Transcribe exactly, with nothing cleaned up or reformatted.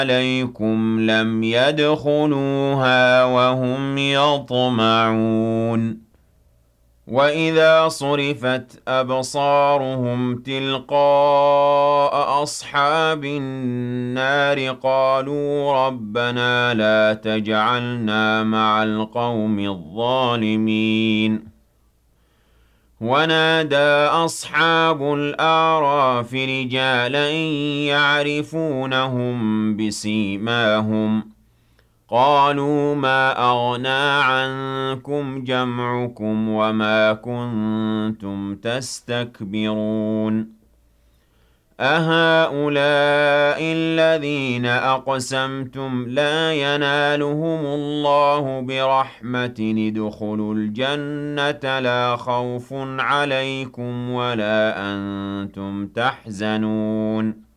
عليكم لم يدخلوها وهم يطمعون وإذا صرفت أبصارهم تلقاء أصحاب النار قالوا ربنا لا تجعلنا مع القوم الظالمين ونادى أصحاب الأعراف رجالا يعرفونهم بسيماهم قالوا ما أغنى عنكم جمعكم وما كنتم تستكبرون أهؤلاء الذين أقسمتم لا ينالهم الله برحمة ادخلوا الجنة لا خوف عليكم ولا أنتم تحزنون